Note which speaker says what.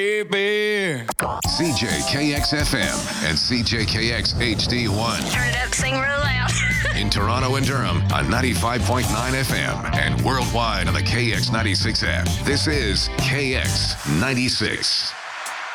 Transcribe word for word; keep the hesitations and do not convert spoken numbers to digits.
Speaker 1: Baby.
Speaker 2: C J K X F M and C J K X H D one.
Speaker 3: Turn it up, sing real loud.
Speaker 2: In Toronto and Durham on ninety-five point nine F M and worldwide on the K X ninety-six app. This is K X ninety-six.